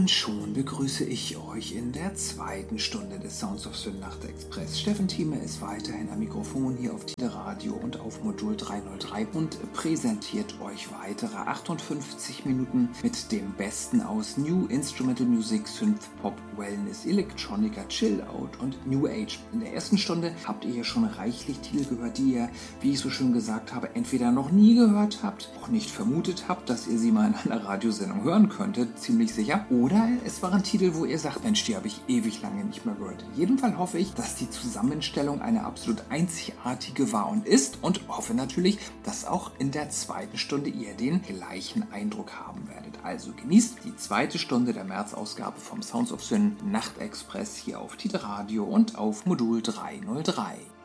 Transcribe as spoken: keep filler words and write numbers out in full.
Und schon begrüße ich euch in der zweiten Stunde des Sounds of Swim Nachtexpress. Steffen Thieme ist weiterhin am Mikrofon hier auf Tide Radio und auf Modul dreihundertdrei und präsentiert euch weitere achtundfünfzig Minuten mit dem Besten aus New Instrumental Music, Synth Pop, Wellness, Electronica, Chill Out und New Age. In der ersten Stunde habt ihr hier schon reichlich Titel gehört, die ihr, wie ich so schön gesagt habe, entweder noch nie gehört habt, auch nicht vermutet habt, dass ihr sie mal in einer Radiosendung hören könntet, ziemlich sicher. Oder es waren Titel, wo ihr sagt, Mensch, die habe ich ewig lange nicht mehr gehört. In jedem Fall hoffe ich, dass die Zusammenstellung eine absolut einzigartige war und ist und hoffe natürlich, dass auch in der zweiten Stunde ihr den gleichen Eindruck haben werdet. Also genießt die zweite Stunde der März-Ausgabe vom Sounds of Swim Nachtexpress hier auf Tide Radio und auf Modul dreihundertdrei.